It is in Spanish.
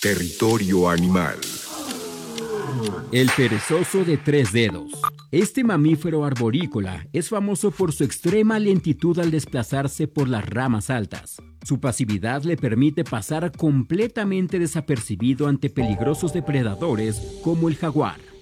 Territorio animal. El perezoso de tres dedos. Este mamífero arborícola es famoso por su extrema lentitud al desplazarse por las ramas altas. Su pasividad le permite pasar completamente desapercibido ante peligrosos depredadores como el jaguar.